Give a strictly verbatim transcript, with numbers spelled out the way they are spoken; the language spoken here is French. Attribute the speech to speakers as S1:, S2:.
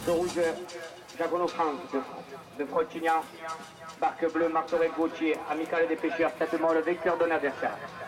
S1: De rouge, Jagono Franck, de, de Frontignan, barque bleue, Martorek Gauthier, amical des pêcheurs, tête molle, vecteur d'un adversaire.